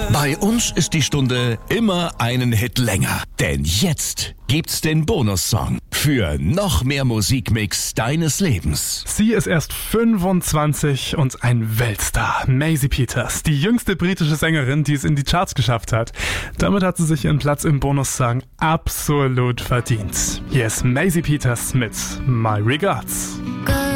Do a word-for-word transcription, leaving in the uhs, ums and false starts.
Bei uns ist die Stunde immer einen Hit länger. Denn jetzt gibt's den Bonussong für noch mehr Musikmix deines Lebens. Sie ist erst fünfundzwanzig und ein Weltstar. Maisie Peters, die jüngste britische Sängerin, die es in die Charts geschafft hat. Damit hat sie sich ihren Platz im Bonussong absolut verdient. Hier ist Maisie Peters mit My Regards.